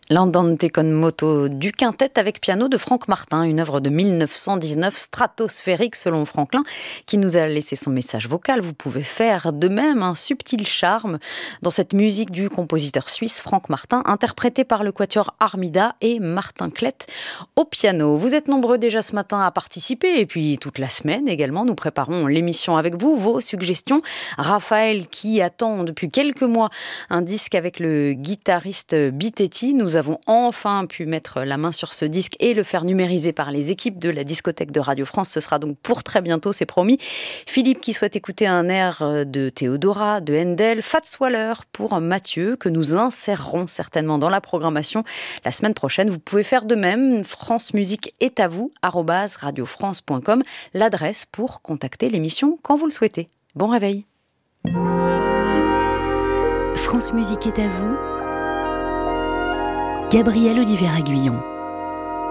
L'Andante con moto du quintet avec piano de Franck Martin, une œuvre de 1919 stratosphérique selon Franklin, qui nous a laissé son message vocal. Vous pouvez faire de même un subtil charme dans cette musique du compositeur suisse Franck Martin, interprété par le quatuor Armida et Martin Klett au piano. Vous êtes nombreux déjà ce matin à participer et puis toute la semaine également. Nous préparons l'émission avec vous, vos suggestions. Raphaël qui attend depuis quelques mois un disque avec le guitariste Bitetti. Nous avons enfin pu mettre la main sur ce disque et le faire numériser par les équipes de la discothèque de Radio France. Ce sera donc pour très bientôt, c'est promis. Philippe qui souhaite écouter un air de Théodora, de Handel, Fats Waller pour Mathieu, que nous insérerons certainement dans la programmation la semaine prochaine. Vous pouvez faire de même. France Musique est à vous, @radiofrance.com, l'adresse pour contacter l'émission quand vous le souhaitez. Bon réveil. France Musique est à vous. Gabriel Olivier Aguillon.